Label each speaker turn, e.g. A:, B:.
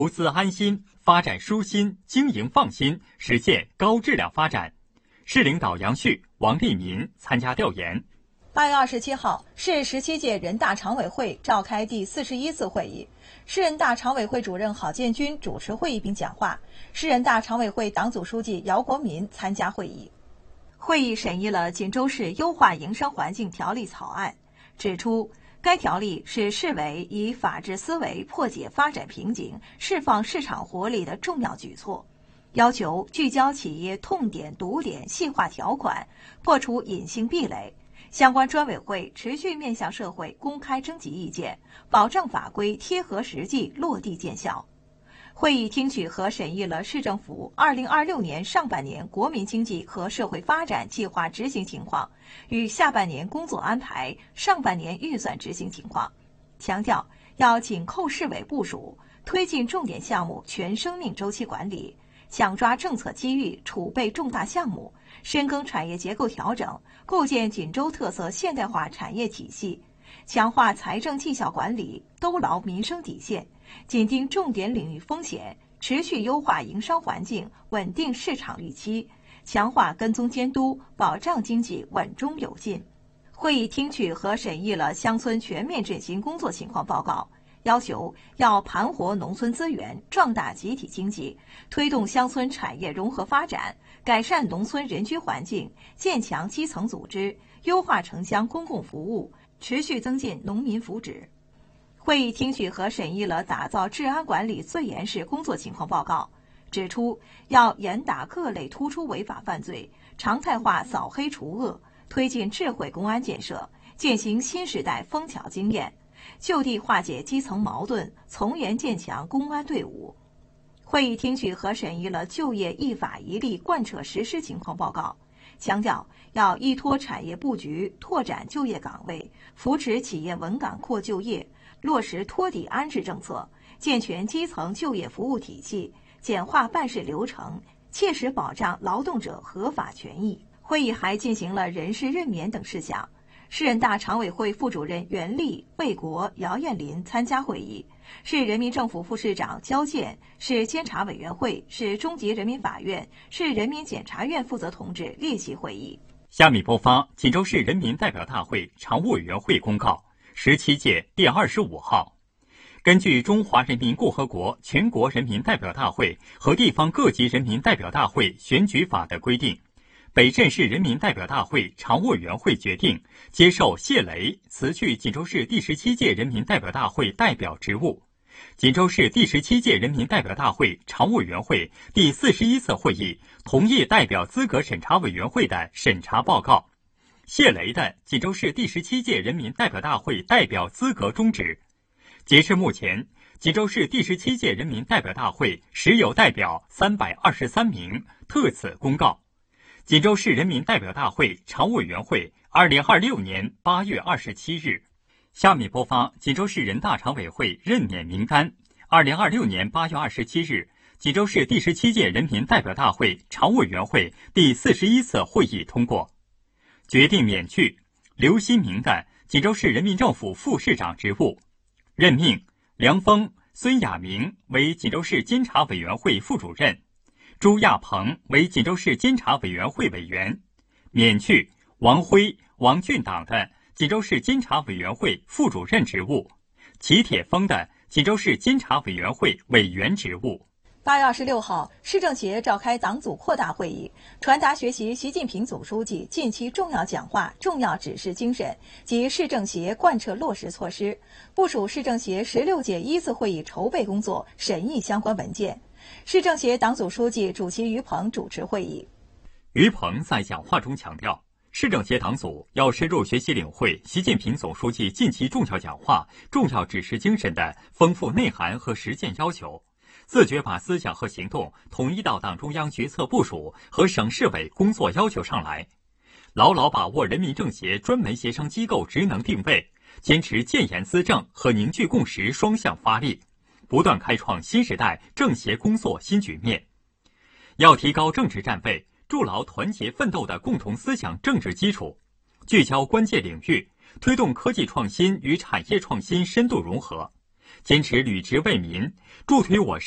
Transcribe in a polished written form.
A: 投资安心，发展舒心，经营放心，实现高质量发展。市领导杨旭、王立民参加调研。
B: 8月27号，市17届人大常委会召开第41次会议，市人大常委会主任郝建军主持会议并讲话，市人大常委会党组书记姚国民参加会议。会议审议了锦州市优化营商环境条例草案，指出该条例是市委以法治思维破解发展瓶颈、释放市场活力的重要举措，要求聚焦企业痛点、堵点，细化条款，破除隐性壁垒。相关专委会持续面向社会公开征集意见，保障法规贴合实际落地见效。会议听取和审议了市政府2026年上半年国民经济和社会发展计划执行情况与下半年工作安排、上半年预算执行情况，强调要紧扣市委部署，推进重点项目全生命周期管理，抢抓政策机遇，储备重大项目，深耕产业结构调整，构建锦州特色现代化产业体系，强化财政绩效管理，兜牢民生底线，紧盯重点领域风险，持续优化营商环境，稳定市场预期，强化跟踪监督，保障经济稳中有进。会议听取和审议了乡村全面振兴工作情况报告，要求要盘活农村资源，壮大集体经济，推动乡村产业融合发展，改善农村人居环境，建强基层组织，优化城乡公共服务，持续增进农民福祉。会议听取和审议了打造治安管理最严实工作情况报告，指出要严打各类突出违法犯罪，常态化扫黑除恶，推进智慧公安建设，践行新时代枫桥经验，就地化解基层矛盾，从严建强公安队伍。会议听取和审议了就业一法一例贯彻实施情况报告，强调要依托产业布局，拓展就业岗位，扶持企业稳岗扩就业，落实托底安置政策，健全基层就业服务体系，简化办事流程，切实保障劳动者合法权益。会议还进行了人事任免等事项。市人大常委会副主任袁立、魏国、姚艳林参加会议，市人民政府副市长焦健、市监察委员会、市中级人民法院、市人民检察院负责同志列席会议。
A: 下面播发锦州市人民代表大会常务委员会公告，17届第25号。根据《中华人民共和国全国人民代表大会和地方各级人民代表大会选举法》的规定，北镇市人民代表大会常务委员会决定接受谢雷辞去锦州市第17届人民代表大会代表职务。锦州市第17届人民代表大会常务委员会第41次会议同意代表资格审查委员会的审查报告，谢雷的锦州市第17届人民代表大会代表资格终止。截至目前，锦州市第17届人民代表大会实有代表323名，特此公告。锦州市人民代表大会常务委员会2026年8月27日。下面播发锦州市人大常委会任免名单。2026年8月27日，锦州市第17届人民代表大会常务委员会第41次会议通过，决定免去刘新明的锦州市人民政府副市长职务，任命梁峰、孙亚明为锦州市监察委员会副主任，朱亚鹏为锦州市监察委员会委员，免去王辉、王俊党的锦州市监察委员会副主任职务，齐铁峰的锦州市监察委员会委员职务。
B: 8月26号，市政协召开党组扩大会议，传达学习习近平总书记近期重要讲话、重要指示精神及市政协贯彻落实措施，部署市政协16届1次会议筹备工作，审议相关文件。市政协党组书记主席于鹏主持会议。
A: 于鹏在讲话中强调，市政协党组要深入学习领会习近平总书记近期重要讲话、重要指示精神的丰富内涵和实践要求，自觉把思想和行动统一到党中央决策部署和省市委工作要求上来，牢牢把握人民政协专门协商机构职能定位，坚持建言思政和凝聚共识双向发力，不断开创新时代政协工作新局面。要提高政治站位，筑牢团结奋斗的共同思想政治基础，聚焦关键领域，推动科技创新与产业创新深度融合，坚持履职为民，助推我市